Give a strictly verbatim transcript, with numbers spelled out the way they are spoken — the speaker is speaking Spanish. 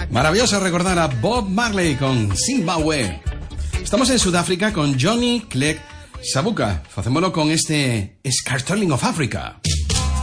Maravilloso recordar a Bob Marley con Zimbabwe. Estamos en Sudáfrica con Johnny Clegg Sabuka. Facémoslo con este Scartolling of Africa.